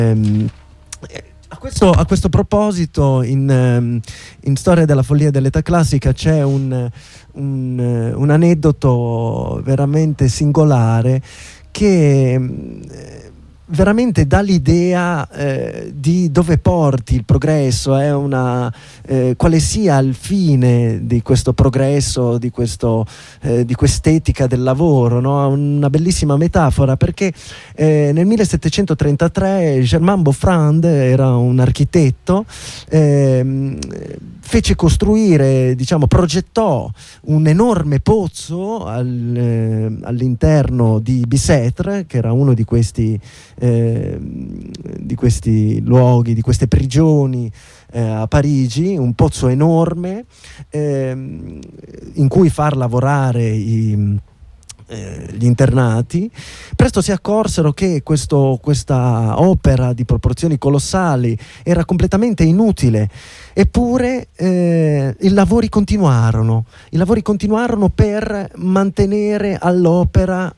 A questo proposito, in Storia della follia dell'età classica c'è un aneddoto veramente singolare che veramente dà l'idea di dove porti il progresso, quale sia il fine di questo progresso, di quest'etica del lavoro, no? Una bellissima metafora, perché nel 1733 Germain Boffrand era un architetto, fece costruire, progettò un enorme pozzo all'interno di Bicêtre, che era uno di questi luoghi, di queste prigioni a Parigi, un pozzo enorme in cui far lavorare gli internati. Presto si accorsero che questa opera di proporzioni colossali era completamente inutile, eppure i lavori continuarono per mantenere all'opera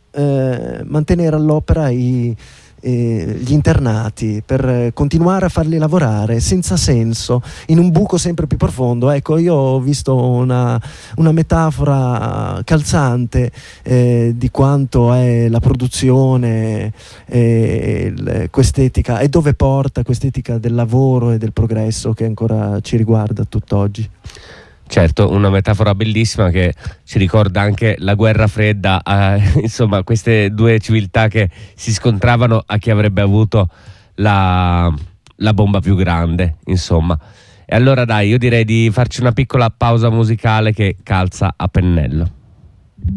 gli internati, per continuare a farli lavorare senza senso, in un buco sempre più profondo. Ecco, io ho visto una metafora calzante di quanto è la produzione, quest'etica, e dove porta quest'etica del lavoro e del progresso che ancora ci riguarda tutt'oggi. Certo, una metafora bellissima che ci ricorda anche la guerra fredda, insomma, queste due civiltà che si scontravano a chi avrebbe avuto la bomba più grande, insomma. E allora dai, io direi di farci una piccola pausa musicale che calza a pennello.